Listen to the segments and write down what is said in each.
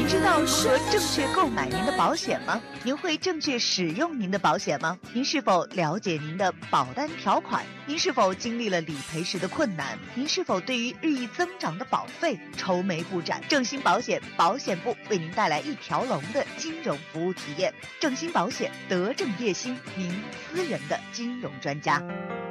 知道如何正确购买您的保险吗？您会正确使用您的保险吗？您是否了解您的保单条款？您是否经历了理赔时的困难？您是否对于日益增长的保费愁眉不展？正兴保险保险部为您带来一条龙的金融服务体验。正兴保险，德正业兴，您私人的金融专家。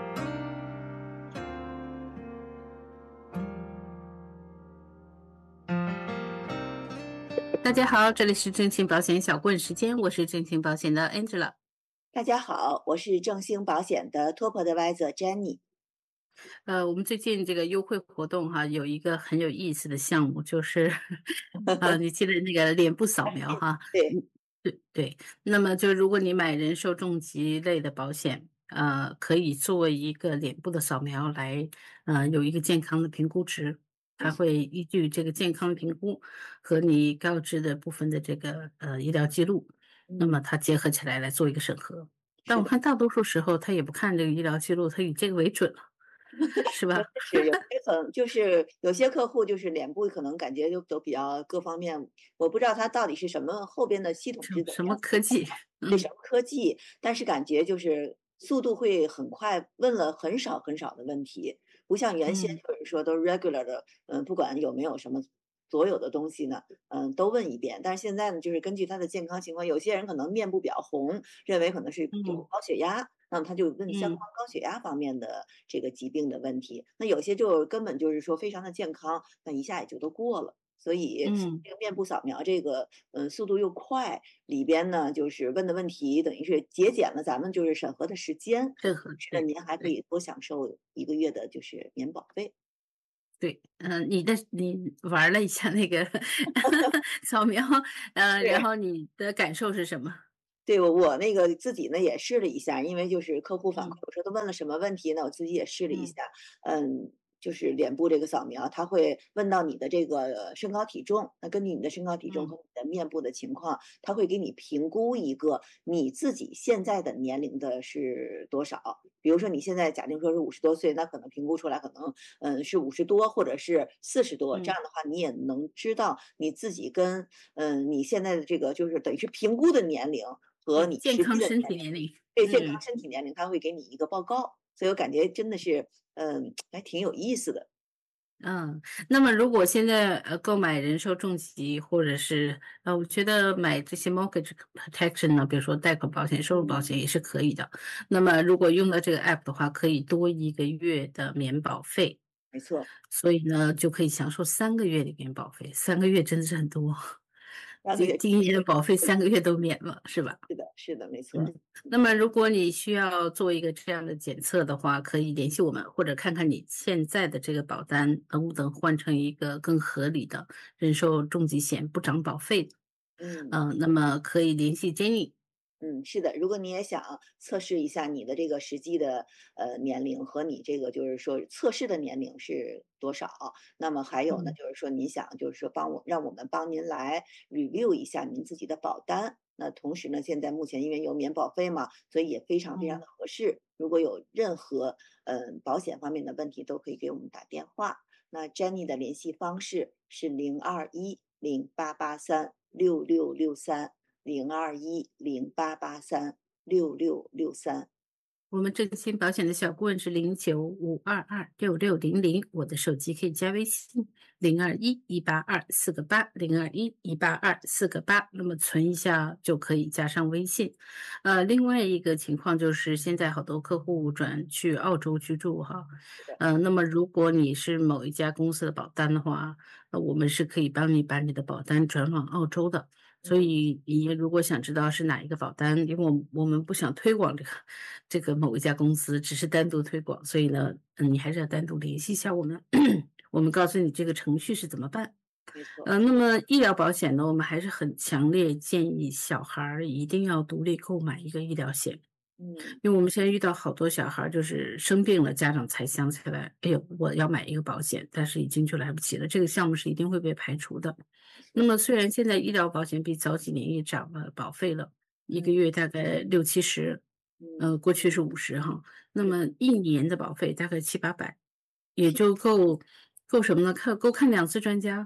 大家好，这里是正兴保险小顾问时间，我是正兴保险的 Angela。 大家好，我是正兴保险的 Top Advisor Jenny。 我们最近这个优惠活动哈，有一个很有意思的项目，就是你记得那个脸部扫描哈？ 对， 对。那么就如果你买人寿重疾类的保险，可以作为一个脸部的扫描来，有一个健康的评估值。它会依据这个健康评估和你告知的部分的这个医疗记录，那么它结合起来做一个审核。但我看大多数时候他也不看这个医疗记录，他以这个为准了，是吧？ 是有些客户就是脸部可能感觉都比较各方面，我不知道他到底是什么后边的系统是怎什么么样， 科技？ 对什么科技，但是感觉就是速度会很快，问了很少很少的问题，不像原先就是说都 regular 的，不管有没有什么所有的东西呢，都问一遍。但是现在呢，就是根据他的健康情况，有些人可能面部比较红，认为可能是有高血压，那么他就问相关高血压方面的这个疾病的问题。那有些就根本就是说非常的健康，那一下也就都过了。所以这个面部扫描这个，速度又快，里边呢就是问的问题等于是节俭了咱们就是审核的时间， 任何是的，您还可以多享受1个月的就是免保费。 对，你玩了一下那个扫描，然后你的感受是什么？ 对，我那个自己呢也试了一下，因为就是客户反馈，我说都问了什么问题呢？我自己也试了一下，就是脸部这个扫描，它会问到你的这个身高体重，那根据你的身高体重和你的面部的情况，它会给你评估一个你自己现在的年龄的是多少。比如说你现在假定说是50多岁，那可能评估出来可能是50多或者是40多，这样的话你也能知道你自己跟你现在的这个就是等于是评估的年龄。和你健实际的康身体年龄， 年龄。 对健康身体年龄，他会给你一个报告，所以我感觉真的是，还挺有意思的。 那么如果现在购买人寿重疾，或者是我觉得买这些 mortgage protection 呢，比如说贷款保险、收入保险也是可以的。那么如果用到这个 app 的话，可以多1个月的免保费， 没错， 所以呢就可以享受3个月的免保费，3个月真的是很多。 3个月第一年的保费3个月都免了，是吧？ 是的，是的，没错。 那么如果你需要做一个这样的检测的话，可以联系我们，或者看看你现在的这个保单能不能换成一个更合理的人寿重疾险，不涨保费的。那么可以联系 Jenny。 是的，如果你也想测试一下你的这个实际的年龄和你这个就是说测试的年龄是多少，那么还有呢，就是说你想就是说让我们帮您来 review 一下您自己的保单。那同时呢，现在目前因为有免保费嘛，所以也非常非常的合适。如果有任何保险方面的问题，都可以给我们打电话。那 Jenny 的联系方式是021088366663。021088366663。 我们正兴保险的小顾问是0952266600，我的手机可以加微信0211824802118248，那么存一下就可以加上微信。另外一个情况就是现在好多客户转去澳洲居住哈，那么如果你是某一家公司的保单的话，我们是可以帮你把你的保单转往澳洲的。所以你如果想知道是哪一个保单，因为我们不想推广这个某一家公司，只是单独推广，所以呢，你还是要单独联系一下我们，我们告诉你这个程序是怎么办。 没错。 那么医疗保险呢，我们还是很强烈建议小孩一定要独立购买一个医疗险。因为我们现在遇到好多小孩就是生病了，家长才想起来，哎呦，我要买一个保险，但是已经就来不及了，这个项目是一定会被排除的。那么虽然现在医疗保险比早几年也涨了保费了，1个月大概60-70，过去是50哈，那么1年的保费大概700-800，也就够什么呢？够看2次专家。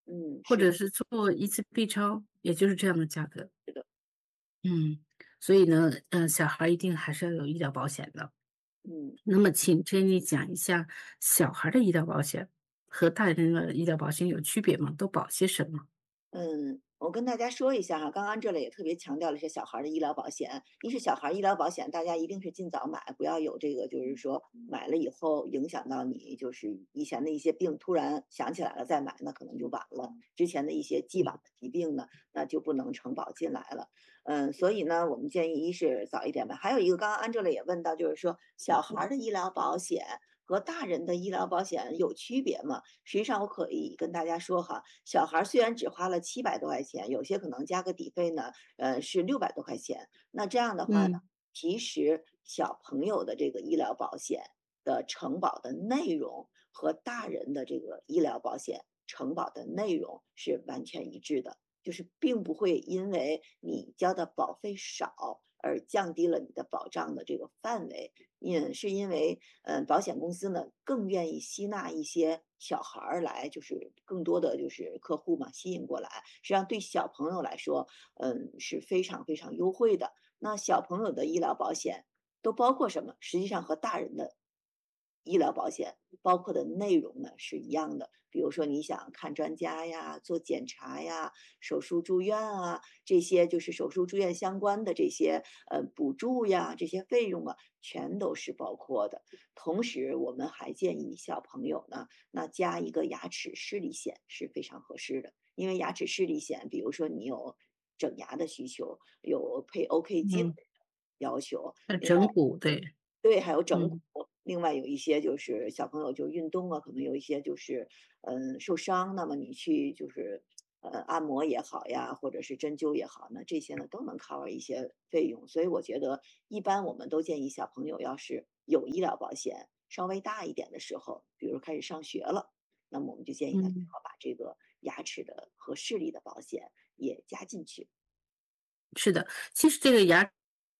或是者是做一次 B 超，也就是这样的价格。 是的， 嗯，所以呢，小孩一定还是要有医疗保险的。 嗯。 那么请 Jenny 讲一下小孩的医疗保险和大人的医疗保险有区别吗？都保些什么？ 我跟大家说一下哈，刚刚这里也特别强调了一些小孩儿的医疗保险。一是小孩儿医疗保险，大家一定是尽早买，不要有这个就是说买了以后影响到你，就是以前的一些病突然想起来了再买，那可能就晚了。之前的一些既往的疾病呢，那就不能承保进来了。所以呢，我们建议一是早一点买，还有一个刚刚安 n 也问到，就是说小孩儿的医疗保险和大人的医疗保险有区别吗？实际上我可以跟大家说哈，小孩儿虽然只花了700多块钱，有些可能加个底费呢，是600多块钱。那这样的话呢， 嗯其实小朋友的这个医疗保险的承保的内容和大人的这个医疗保险承保的内容是完全一致的，就是并不会因为你交的保费少而降低了你的保障的这个范围。是因为，保险公司呢更愿意吸纳一些小孩儿来，就是更多的就是客户嘛，吸引过来。实际上对小朋友来说，是非常非常优惠的。那小朋友的医疗保险都包括什么？实际上和大人的医疗保险包括的内容呢是一样的。比如说你想看专家呀、做检查呀、手术住院啊，这些就是手术住院相关的这些补助呀、这些费用啊，全都是包括的。同时，我们还建议小朋友呢，那加一个牙齿视力险是非常合适的。因为牙齿视力险，比如说你有整牙的需求，有配 OK 镜的嗯， 要求，另外整骨对， 对，还有整骨。 嗯另外有一些就是小朋友就运动啊，可能有一些就是受伤，那么你去就是按摩也好呀，或者是针灸也好，那这些呢都能 cover 一些费用。所以我觉得一般我们都建议小朋友要是有医疗保险，稍微大一点的时候，比如开始上学了，那么我们就建议他最嗯， 好把这个牙齿的和视力的保险也加进去。 是的。其实这个牙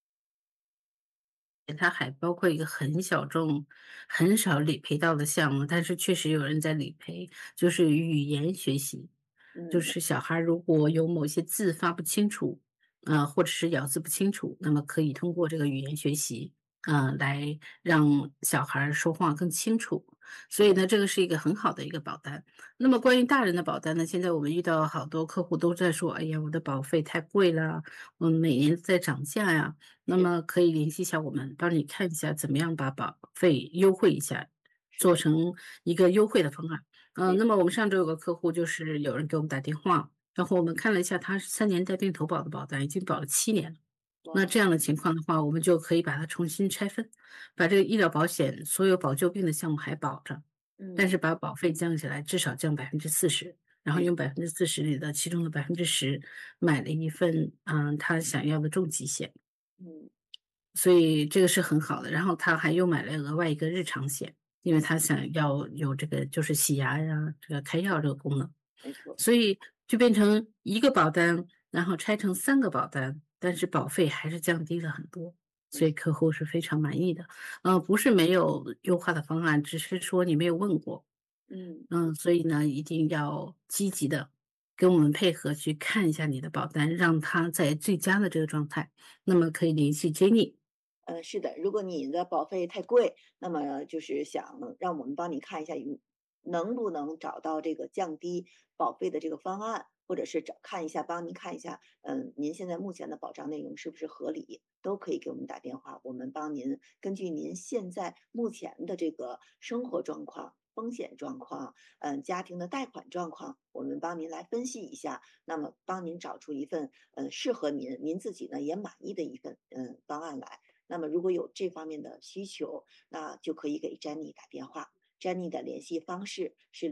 它还包括一个很小众、很少理赔到的项目，但是确实有人在理赔，就是语言学习。就嗯， 是小孩儿如果有某些字发不清楚，或者是咬字不清楚，那么可以通过这个语言学习，来让小孩儿说话更清楚。所以呢，这个是一个很好的一个保单。那么关于大人的保单呢，现在我们遇到好多客户都在说：“哎呀，我的保费太贵了，每年都在涨价呀。”那是么可以联系一下我们，帮你看一下怎么样把保费优惠一下，做是， 成一个优惠的方案。 没那么我们上周有个客户，就是有人给我们打电话，然后我们看了一下，他是3年带病投保的保单，已经保了7年了。那哇， 这样的情况的话，我们就可以把它重新拆分，把这个医疗保险所有保旧病的项目还保着，但嗯， 是把保费降下来，至少降40%，然后没用40%里的其中的10%买了一份，他想要的重疾险。 嗯， 所以这个是很好的，然后他还又买了额外一个日常险，因为他想要有这个就是洗牙呀，这个开药这个功能， 没错。 所以就变成一个保单，然后拆成3个保单，但是保费还是降低了很多，所以客户是非常满意的。不是没有优化的方案，只是说你没有问过， 嗯。 所以呢，一定要积极的跟我们配合去看一下你的保单，让它在最佳的这个状态，那么可以联系 Jenny。 是的，如果你的保费太贵，那么就是想让我们帮你看一下，能不能找到这个降低保费的这个方案，或者是看一下，帮您看一下，您现在目前的保障内容是不是合理，都可以给我们打电话，我们帮您根据您现在目前的这个生活状况、风险状况，家庭的贷款状况，我们帮您来分析一下，那么帮您找出一份适合您自己呢也满意的一份方案来。那么如果有这方面的需求，那就可以给 Jenny 打电话。Jenny 的联系方式是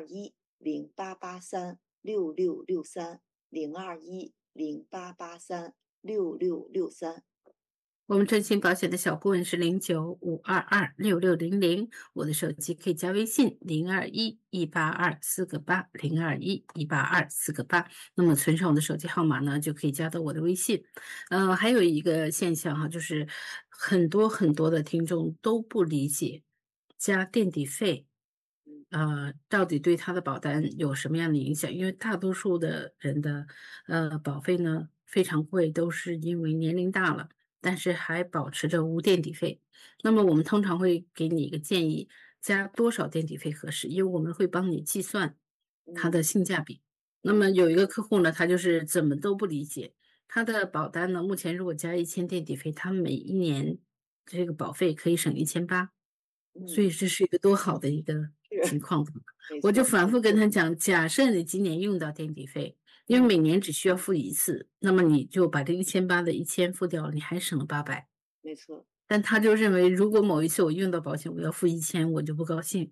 021088366663021088366663。 我们征信保险的小顾问是0952266600，我的手机可以加微信0211824802118248。那么存上我的手机号码呢，就可以加到我的微信。还有一个现象哈，就是很多很多的听众都不理解加垫底费， 到底对他的保单有什么样的影响？因为大多数的人的保费呢非常贵，都是因为年龄大了，但是还保持着无垫底费。那么我们通常会给你一个建议，加多少垫底费合适？因为我们会帮你计算它嗯的性价比。那么有一个客户呢，他就是怎么都不理解，他的保单呢，目前如果加1000垫底费，他每一年这个保费可以省1800，所嗯， 以这是一个多好的一个情是况。 没错， 我就反复跟他讲，假设你今年用到垫底费，因为嗯每年只需要付一次，那么你就把这1800的1000付掉了，你还省了800。 没错， 但他就认为，如果某一次我用到保险，我要付1000，我就不高兴。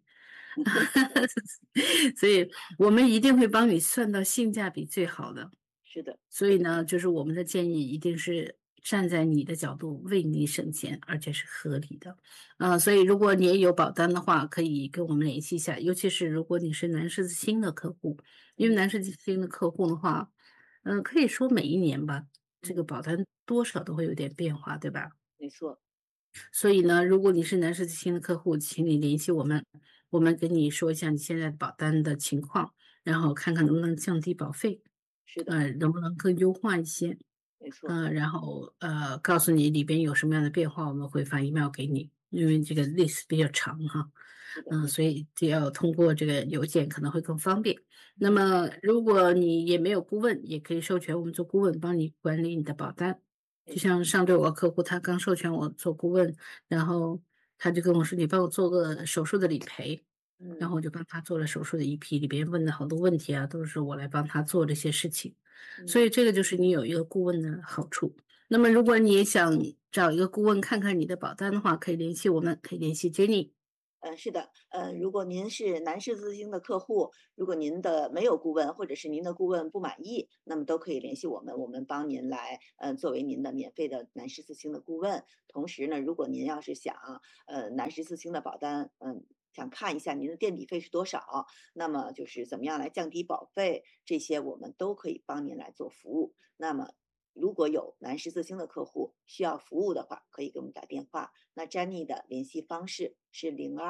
所以我们一定会帮你算到性价比最好的。 是的， 所以呢，就是我们的建议一定是站在你的角度为你省钱，而且是合理的。所以如果你也有保单的话，可以跟我们联系一下，尤其是如果你是男士之星的客户，因为嗯男士之星的客户的话，可以说每一年吧，这个嗯， 保单多少都会有点变化，对吧？ 没错， 所以呢，如果你是男士之星的客户，请你联系我们，我们跟你说一下你现在保单的情况，然后看看能不能降低保费， 是的， 能不能更优化一些。 没错， 然后告诉你里边有什么样的变化，我们会发 email 给你，因为这个 list 比较长哈。 是的， 所以就要通过这个邮件可能会更方便。那嗯么如果你也没有顾问，也可以授权我们做顾问，帮你管理你的保单。就没错， 像上周有个客户，他刚授权我做顾问，然后他就跟我说：“你帮我做个手术的理赔。”然嗯后我就帮他做了手术的一批，里边问的好多问题啊，都是我来帮他做这些事情。所嗯。 以这个就是你有一个顾问的好处。那么如果你也想找一个顾问看看你的保单的话，可以联系我们，可以联系 Jenny。 是的，如果您是男士资金的客户，如果您的没有顾问，或者是您的顾问不满意，那么都可以联系我们，我们帮您来，作为您的免费的男士四星的顾问。同时呢，如果您要是想，男士四星的保单，想看一下您的垫底费是多少，那么就是怎么样来降低保费，这些我们都可以帮您来做服务。那么如果有男士四星的客户需要服务的话，可以给我们打电话。那 Jenny 的联系方式是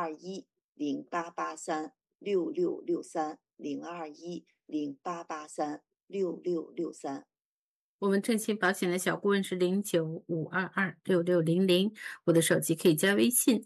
02108836663，02108836663。 我们正新保险的小顾问是0952266600，我的手机可以加微信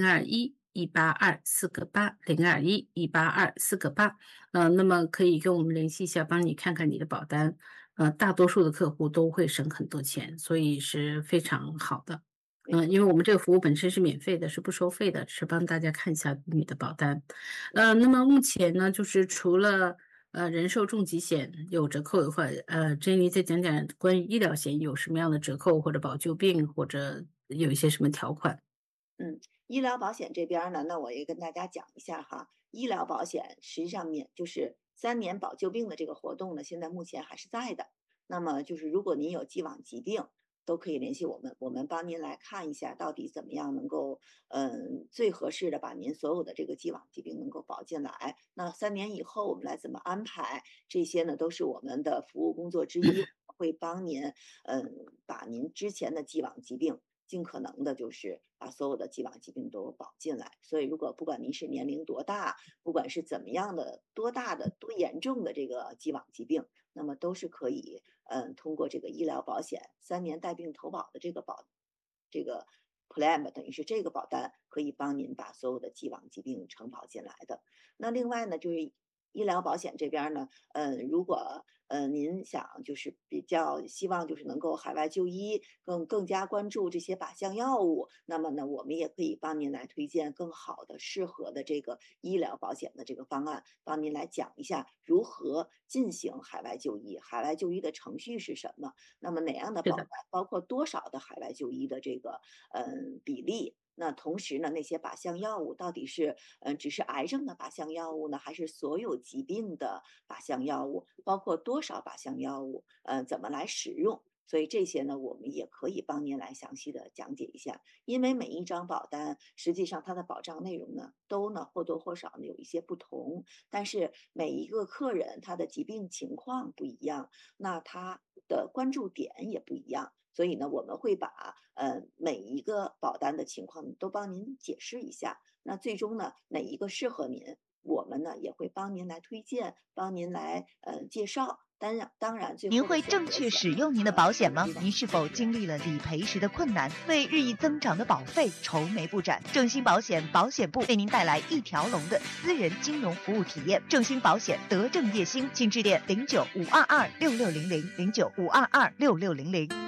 021-182-4个8，021-182-4个8。那么可以跟我们联系一下，帮你看看你的保单。大多数的客户都会省很多钱，所以是非常好的。 没错， 因为我们这个服务本身是免费的，是不收费的，是帮大家看一下你的保单。那么目前呢，就是除了人寿重疾险有折扣的话，珍妮再讲讲关于医疗险有什么样的折扣，或者保旧病，或者有一些什么条款？ 医疗保险这边儿呢，那我也跟大家讲一下哈，医疗保险实际上面就是3年保旧病的这个活动呢，现在目前还是在的。那么就是如果您有既往疾病，都可以联系我们，我们帮您来看一下到底怎么样能够，最合适的把您所有的这个既往疾病能够保进来。那3年以后我们来怎么安排，这些呢都是我们的服务工作之一，会帮您，把您之前的既往疾病尽可能的就是把所有的既往疾病都保进来。所以如果不管您是年龄多大，不管是怎么样的多大的多严重的这个既往疾病，那么都是可以，通过这个医疗保险3年带病投保的这个 plan 等于是这个保单可以帮您把所有的既往疾病承保进来的。那另外呢，就是医疗保险这边儿呢，如果您想就是比较希望就是能够海外就医，更加关注这些靶向药物，那么呢，我们也可以帮您来推荐更好的、适合的这个医疗保险的这个方案，帮您来讲一下如何进行海外就医，海外就医的程序是什么，那么哪样的是的。 保单，包括多少的海外就医的这个比例。那同时呢，那些靶向药物到底是只是癌症的靶向药物呢，还是所有疾病的靶向药物？包括多少靶向药物？怎么来使用？所以这些呢，我们也可以帮您来详细的讲解一下。因为每一张保单实际上它的保障内容呢，都呢或多或少呢有一些不同，但是每一个客人他的疾病情况不一样，那他的关注点也不一样。所以呢，我们会把每一个保单的情况都帮您解释一下。那最终呢，哪一个适合您， 我们呢也会帮您来推荐，帮您来介绍。当然，最后您会正确使用您的保险吗？您是否经历了理赔时的困难，为日益增长的保费愁眉不展？正兴保险保险部为您带来一条龙的私人金融服务体验。正兴保险德政叶兴，请致电09-522-6600，09-522-6600。